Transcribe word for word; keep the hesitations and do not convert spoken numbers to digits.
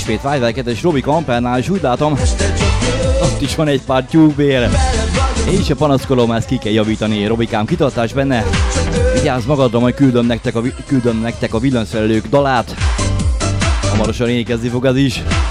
Ismét Vágyvelkedes Robi Kampernál, és úgy látom, ott is van egy pár tyúkbér. Én se panaszkolom, ezt ki kell javítani. Robikám, kitartás benne. Vigyázz magadra, majd küldöm nektek a, küldöm nektek a villanyszerelők dalát. Hamarosan énekezni fog az is.